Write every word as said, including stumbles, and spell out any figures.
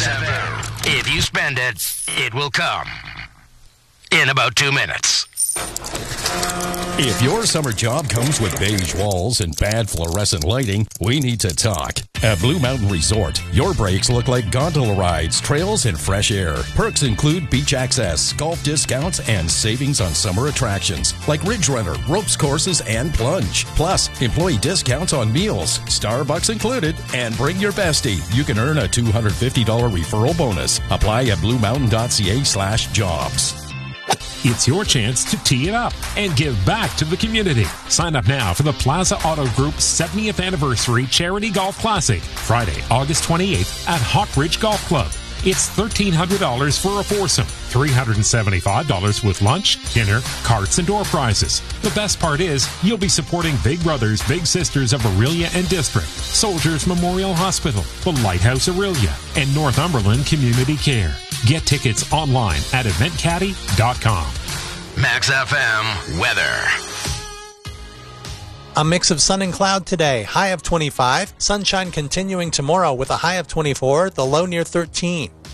F M. If you spend it, it will come in about two minutes. If your summer job comes with beige walls and bad fluorescent lighting, we need to talk. At Blue Mountain Resort, your breaks look like gondola rides, trails, and fresh air. Perks include beach access, golf discounts, and savings on summer attractions like Ridge Runner, ropes courses, and plunge. Plus, employee discounts on meals, Starbucks included, and bring your bestie. You can earn a two hundred fifty dollars referral bonus. Apply at bluemountain.ca slash jobs. It's your chance to tee it up and give back to the community. Sign up now for the Plaza Auto Group's seventieth Anniversary Charity Golf Classic, Friday, August twenty-eighth at Hawk Ridge Golf Club. It's thirteen hundred dollars for a foursome, three hundred seventy-five dollars with lunch, dinner, carts, and door prizes. The best part is you'll be supporting Big Brothers Big Sisters of Orillia and District, Soldiers Memorial Hospital, the Lighthouse Orillia, and Northumberland Community Care. Get tickets online at event caddy dot com. Max F M weather. A mix of sun and cloud today, high of twenty-five. Sunshine continuing tomorrow with a high of twenty-four, the low near thirteen.